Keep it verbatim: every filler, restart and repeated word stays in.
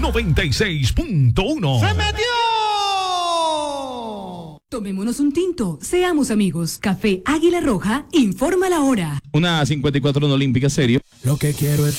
noventa y seis punto uno. ¡Se metió! Tomémonos un tinto, seamos amigos. Café Águila Roja, informa la hora. Una cincuenta y cuatro en Olímpica, serio. Lo que quiero es